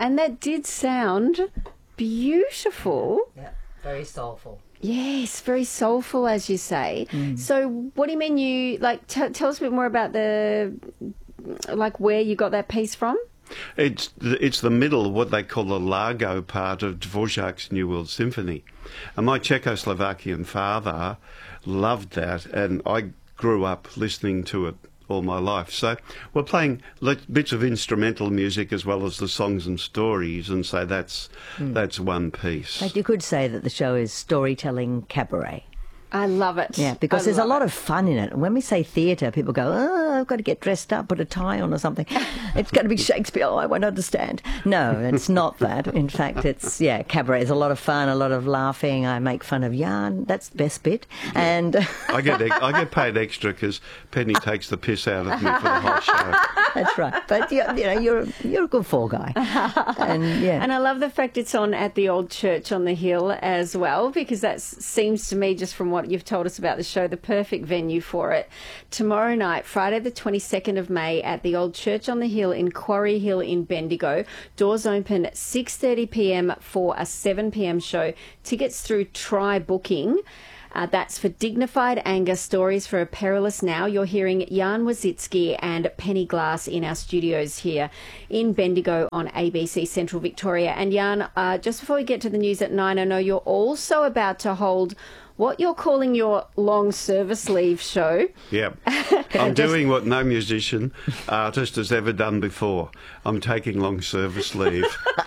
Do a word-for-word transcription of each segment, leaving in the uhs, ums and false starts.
And that did sound beautiful. Yeah, very soulful. Yes, very soulful, as you say. Mm. So what do you mean you, like, t- tell us a bit more about the, like, where you got that piece from? It's it's the middle, what they call the Largo part of Dvorak's New World Symphony. And my Czechoslovakian father loved that, and I grew up listening to it all my life. So we're playing bits of instrumental music as well as the songs and stories, and so that's mm. that's one piece. But you could say that the show is storytelling cabaret. I love it. Yeah, because I there's a lot it. of fun in it. And when we say theatre, people go, oh, I've got to get dressed up, put a tie on or something. It's going to be Shakespeare. Oh, I won't understand. No, it's not that. In fact, it's, yeah, cabaret is a lot of fun, a lot of laughing. I make fun of Jan. That's the best bit. And I get I get paid extra because Penny takes the piss out of me for the whole show. That's right. But, you know, you're, you're a good fall guy. And, yeah. And I love the fact it's on at the Old Church on the Hill as well, because that seems to me, just from what you've told us about the show, the perfect venue for it. Tomorrow night, Friday the twenty-second of May, at the Old Church on the Hill in Quarry Hill in Bendigo. Doors open at six thirty p m for a seven p m show. Tickets through Try Booking. Uh, that's for Dignified Anger, Stories for a Perilous Now. You're hearing Jan Wazitsky and Penny Glass in our studios here in Bendigo on A B C Central Victoria. And Jan, uh, just before we get to the news at nine, I know you're also about to hold what you're calling your long service leave show. Yeah. I'm just... doing what no musician, artist has ever done before. I'm taking long service leave.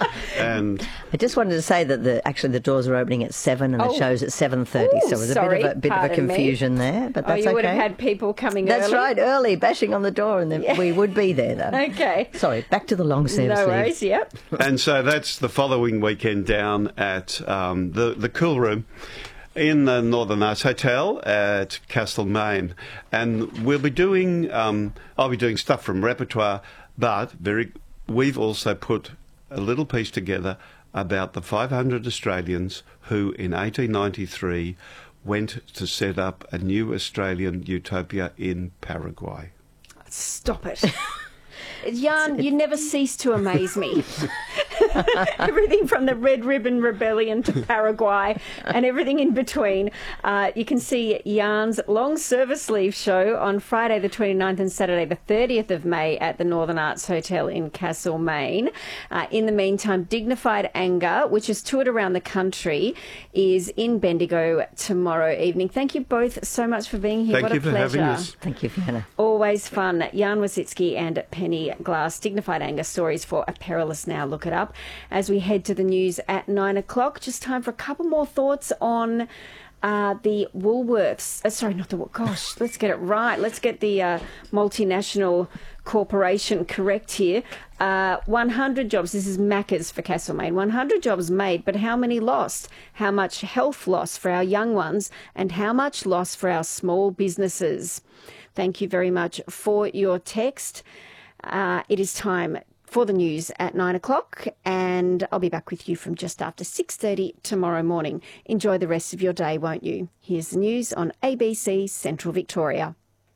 And I just wanted to say that the actually the doors are opening at seven and oh. the show's at seven thirty. Ooh, so there's sorry, a bit of a, bit of a confusion me. there, but that's oh, you okay. would have had people coming That's early. right, early, bashing on the door, and then yeah. we would be there, though. Okay. Sorry, back to the long service No leave. worries, yep. And so that's the following weekend down at um, the, the Cool Room in the Northern Arts Hotel at Castlemaine. And we'll be doing, um, I'll be doing stuff from repertoire, but very, we've also put a little piece together about the five hundred Australians who in eighteen ninety-three went to set up a new Australian utopia in Paraguay. Stop it. Jan, you never cease to amaze me. Everything from the Red Ribbon Rebellion to Paraguay and everything in between. Uh, you can see Jan's long service leave show on Friday the twenty-ninth and Saturday the thirtieth of May at the Northern Arts Hotel in Castlemaine. Uh, in the meantime, Dignified Anger, which is toured around the country, is in Bendigo tomorrow evening. Thank you both so much for being here. Thank what you a for pleasure. having us. Thank you, Fiona. Always fun. Jan Wazitsky and Penny Glass, Dignified Anger, Stories for a Perilous Now. Look it up. As we head to the news at nine o'clock, just time for a couple more thoughts on uh, the Woolworths. Uh, sorry, not the Gosh, let's get it right. Let's get the uh, multinational corporation correct here. Uh, one hundred jobs. This is Macca's for Castlemaine. one hundred jobs made, but how many lost? How much health loss for our young ones, and how much loss for our small businesses? Thank you very much for your text. Uh, it is time for the news at nine o'clock, and I'll be back with you from just after six thirty tomorrow morning. Enjoy the rest of your day, won't you? Here's the news on A B C Central Victoria.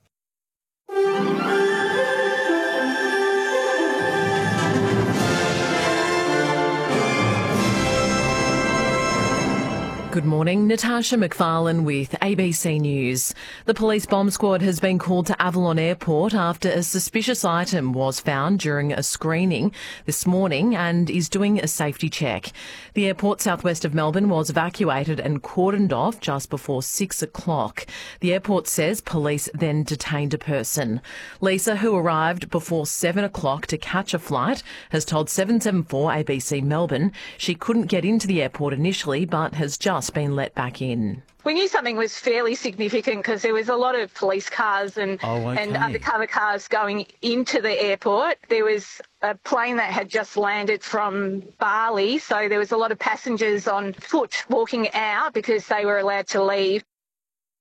Good morning, Natasha McFarlane with A B C News. The police bomb squad has been called to Avalon Airport after a suspicious item was found during a screening this morning and is doing a safety check. The airport southwest of Melbourne was evacuated and cordoned off just before six o'clock. The airport says police then detained a person. Lisa, who arrived before seven o'clock to catch a flight, has told seven seven four A B C Melbourne she couldn't get into the airport initially but has just been let back in. We knew something was fairly significant because there was a lot of police cars and, oh, okay. and undercover cars going into the airport. There was a plane that had just landed from Bali, so there was a lot of passengers on foot walking out because they were allowed to leave.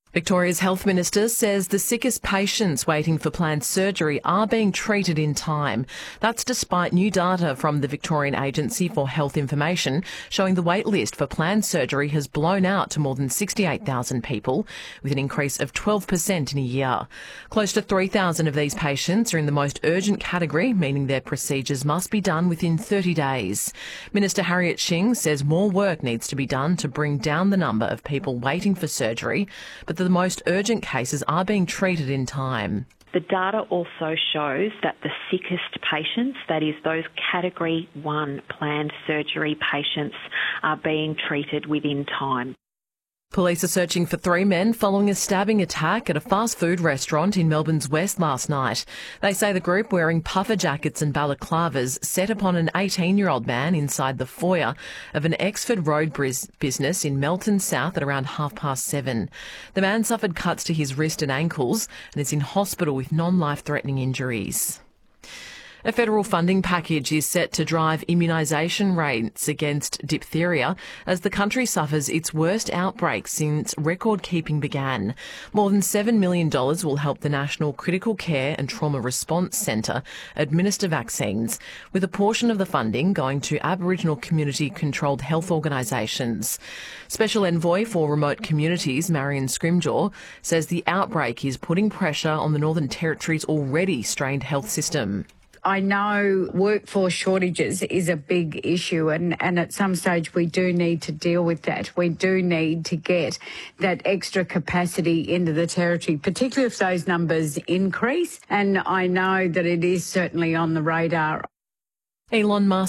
Victoria's Health Minister says the sickest patients waiting for planned surgery are being treated in time. That's despite new data from the Victorian Agency for Health Information showing the wait list for planned surgery has blown out to more than sixty-eight thousand people, with an increase of twelve percent in a year. Close to three thousand of these patients are in the most urgent category, meaning their procedures must be done within thirty days. Minister Harriet Shing says more work needs to be done to bring down the number of people waiting for surgery, but the most urgent cases are being treated in time. The data also shows that the sickest patients, that is those category one planned surgery patients, are being treated within time. Police are searching for three men following a stabbing attack at a fast food restaurant in Melbourne's West last night. They say the group, wearing puffer jackets and balaclavas, set upon an eighteen-year-old man inside the foyer of an Exford Road business in Melton South at around half past seven. The man suffered cuts to his wrist and ankles and is in hospital with non-life-threatening injuries. A federal funding package is set to drive immunisation rates against diphtheria as the country suffers its worst outbreak since record-keeping began. More than seven million dollars will help the National Critical Care and Trauma Response Centre administer vaccines, with a portion of the funding going to Aboriginal community-controlled health organisations. Special Envoy for Remote Communities, Marion Scrimgeour, says the outbreak is putting pressure on the Northern Territory's already strained health system. I know workforce shortages is a big issue, and, and at some stage we do need to deal with that. We do need to get that extra capacity into the territory, particularly if those numbers increase, and I know that it is certainly on the radar. Elon Musk